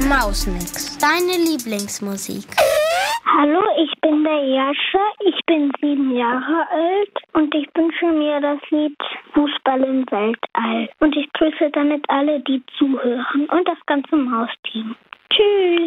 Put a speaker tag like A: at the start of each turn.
A: Mausmix, deine Lieblingsmusik.
B: Hallo, ich bin der Jascha, ich bin 7 Jahre alt und ich wünsche mir das Lied Fußball im Weltall. Und ich grüße damit alle, die zuhören und das ganze Mausteam. Tschüss!